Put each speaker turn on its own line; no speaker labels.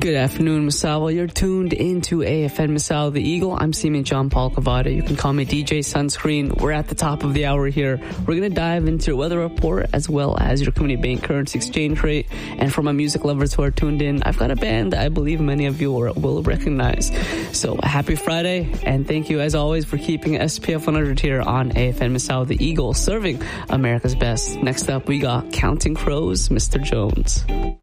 Good afternoon, Misawa. You're tuned into AFN Misawa the Eagle. I'm Seaman John Paul Cavada. You can call me DJ Sunscreen. We're at the top of the hour here. We're going to dive into your weather report as well as your community bank currency exchange rate. And for my music lovers who are tuned in, I've got a band that I believe many of you will recognize. So happy Friday, and thank you as always for keeping SPF 100 here on AFN Misawa the Eagle, serving America's best. Next up, we got Counting Crows, Mr. Jones.